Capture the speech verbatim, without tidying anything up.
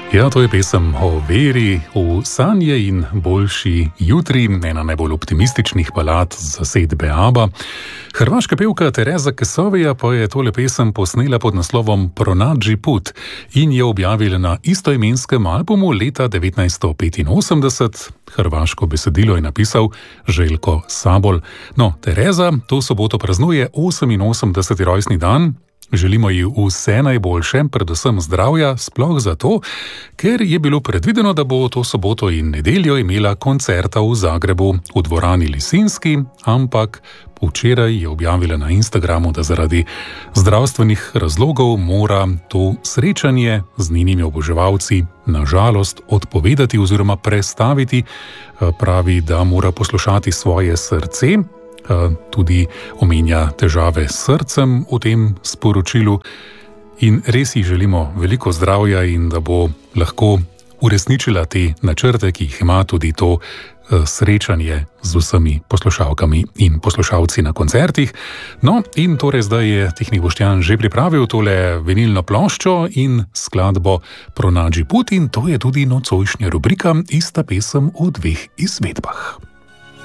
Ja, to je pesem o veri v sanje in boljši jutri, ena najbolj optimističnih balad zasedbe ABBA. Hrvaška pevka Tereza Kesovija pa je tole pesem posnela pod naslovom Pronađi put in je objavila na istoimenskem albumu leta devetnajststo petinosemdeset. Hrvaško besedilo je napisal Željko Sabol. No, Tereza to soboto praznuje oseminosemdeseti rojstni dan. Želimo ji vse najboljše, predvsem zdravja, sploh zato, ker je bilo predvideno, da bo to soboto in nedeljo imela koncerta v Zagrebu v dvorani Lisinski, ampak včeraj je objavila na Instagramu, da zaradi zdravstvenih razlogov mora to srečanje z njenimi oboževalci na žalost odpovedati oziroma prestaviti. Pravi, da mora poslušati svoje srce. Tudi omenja težave s srcem v tem sporočilu in res ji želimo veliko zdravja in da bo lahko uresničila te načrte, ki jih ima, tudi to srečanje z vsemi poslušalkami in poslušalci na koncertih. No, in torej zdaj je tehnik Boštjan že pripravil tole vinilno ploščo in skladbo Pronađi put in to je tudi nocojšnja rubrika Ista pesem v dveh izvedbah.